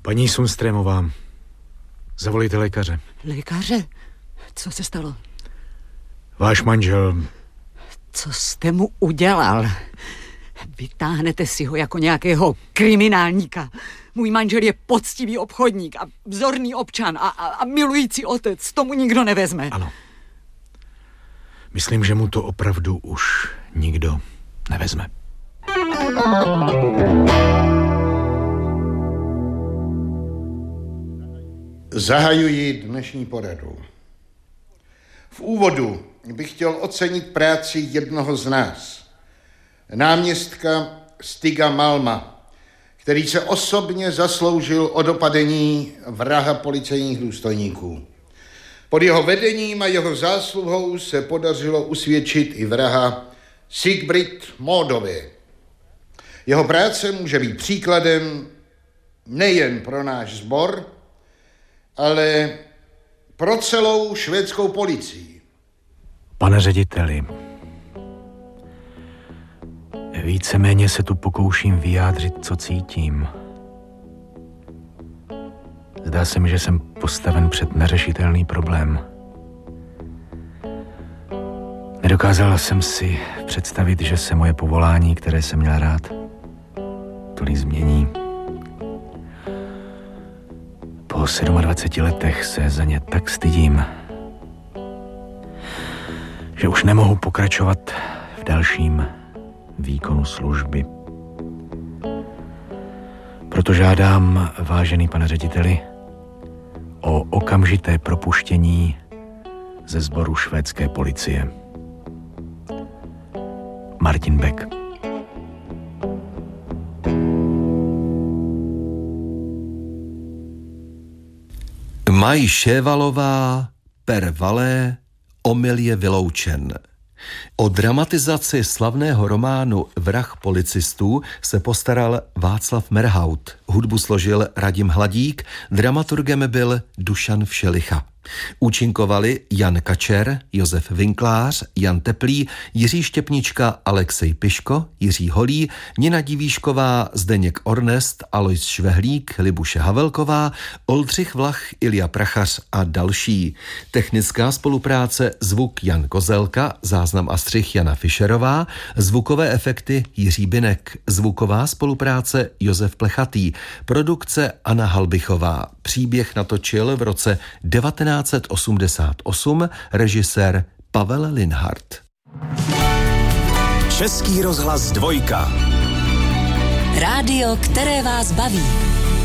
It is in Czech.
Paní Sundströmová, zavolejte lékaře. Lékaře? Co se stalo? Váš manžel... Co jste mu udělal? Vytáhnete si ho jako nějakého kriminálníka. Můj manžel je poctivý obchodník a vzorný občan a milující otec. Tomu nikdo nevezme. Ano. Myslím, že mu to opravdu už nikdo nevezme. Zahajuji dnešní poradu. V úvodu bych chtěl ocenit práci jednoho z nás, náměstka Stiga Malma, který se osobně zasloužil o dopadení vraha policejních důstojníků. Pod jeho vedením a jeho zásluhou se podařilo usvědčit i vraha Sigbrit Módové. Jeho práce může být příkladem nejen pro náš sbor, ale pro celou švédskou policii. Pane řediteli, víceméně se tu pokouším vyjádřit, co cítím. Zdá se mi, že jsem postaven před neřešitelný problém. Nedokázala jsem si představit, že se moje povolání, které jsem měl rád, tolik změní. Po 27 letech se za ně tak stydím, že už nemohu pokračovat v dalším výkonu služby. Proto žádám, vážený pane řediteli, o okamžité propuštění ze sboru švédské policie. Martin Beck. Maj Šévalová, Per Valé, Omyl je vyloučen. O dramatizaci slavného románu Vrah policistů se postaral Václav Merhaut. Hudbu složil Radim Hladík, dramaturgem byl Dušan Všelicha. Účinkovali Jan Kačer, Josef Vinklář, Jan Teplý, Jiří Štěpnička, Alexej Piško, Jiří Holý, Nina Divíšková, Zdeněk Ornest, Alois Švehlík, Libuše Havelková, Oldřich Vlach, Ilja Prachař a další. Technická spolupráce zvuk Jan Kozelka, záznam a střih Jana Fischerová, zvukové efekty Jiří Binek, zvuková spolupráce Josef Plechatý, produkce Anna Halbichová. Příběh natočil v roce 1988 režisér Pavel Linhart. Český rozhlas 2. Rádio, které vás baví.